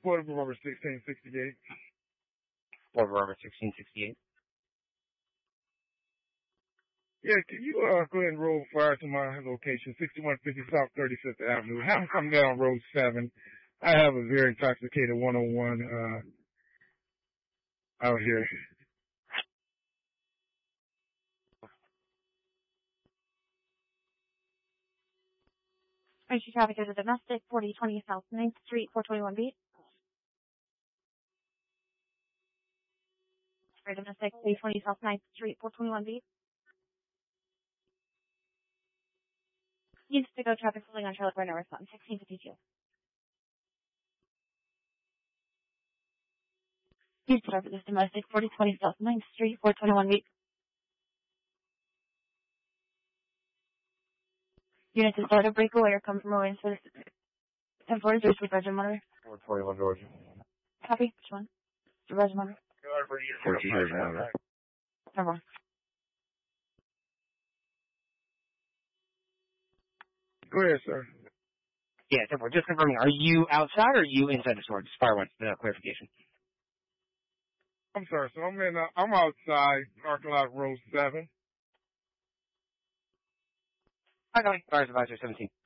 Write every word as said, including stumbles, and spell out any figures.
Port November sixteen sixty-eight. Port November sixteen sixty-eight. Yeah, can you uh, go ahead and roll fire to my location, sixty-one fifty South thirty-fifth Avenue. Have come down Road seven. I have a very intoxicated one oh one uh, out here. Emergency traffic is a domestic, forty twenty South ninth Street, four twenty-one B. For domestic, forty twenty South ninth Street, four twenty-one B. Needs to go traffic filling on Charlotte Burner response, sixteen fifty-two. Needs to traffic is domestic, forty twenty South ninth Street, four twenty-one B. Unit to start a breakaway or come from a way for ten forty-three Street Virgin Motor. four twenty-one Georgia. Copy, which one? The Virgin Motor. fourteen Virgin Motor. Number. Go ahead, sir. Yeah, so we're just confirming, are you outside or are you inside the store? Just fire one, the clarification. I'm sorry, so I'm in, uh, I'm outside, parking lot row seven. Okay, fire advisor seventeen.